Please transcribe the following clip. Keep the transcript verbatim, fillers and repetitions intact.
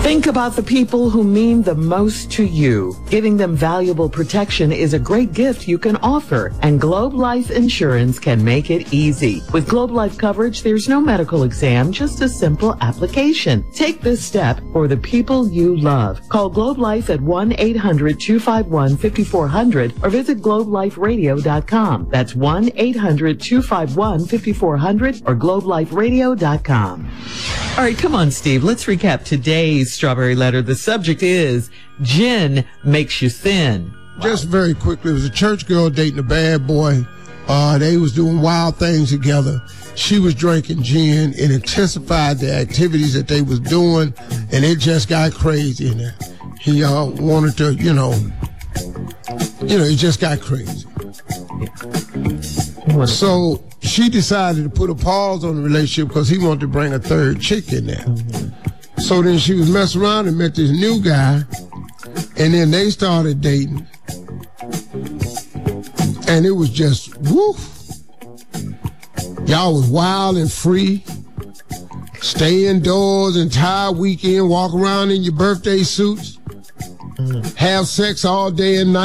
Think about the people who mean the most to you. Giving them valuable protection is a great gift you can offer, and Globe Life Insurance can make it easy. With Globe Life coverage, there's no medical exam, just a simple application. Take this step for the people you love. Call Globe Life at one eight hundred two five one five four zero zero or visit globe life radio dot com. That's one eight hundred two five one five four zero zero or globe life radio dot com. All right, come on, Steve. Let's recap today's Strawberry Letter. The subject is gin makes you thin. Just very quickly, it was a church girl dating a bad boy. Uh, they was doing wild things together. She was drinking gin. It intensified the activities that they was doing, and it just got crazy in there. He uh, wanted to, you know, you know, it just got crazy. So she decided to put a pause on the relationship because he wanted to bring a third chick in there. Mm-hmm. So then she was messing around and met this new guy, and then they started dating. And it was just, woof. Y'all was wild and free. Stay indoors, entire weekend, walk around in your birthday suits, mm-hmm. have sex all day and night.